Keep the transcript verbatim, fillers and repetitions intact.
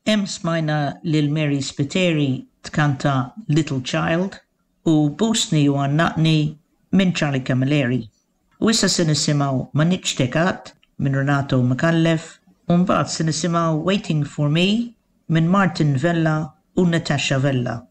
Em smajna lil Mary Spiteri tkanta Little Child u Busni u Annaqni minn Charlie Camilleri. U issa se nisimaw Ma Nixtekat minn Renato Mcallef u mbagħad se nisimaw Waiting for Me minn Martin Vella u Natasha Vella.